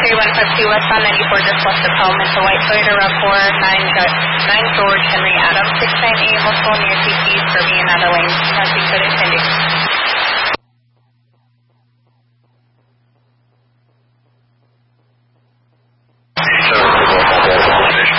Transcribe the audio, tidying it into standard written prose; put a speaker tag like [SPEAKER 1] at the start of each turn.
[SPEAKER 1] 3152 westbound 94 just left of home. It's a white Toyota RAV4, 9 George Henry Adams, 698 multiple near TCs for being out of lane.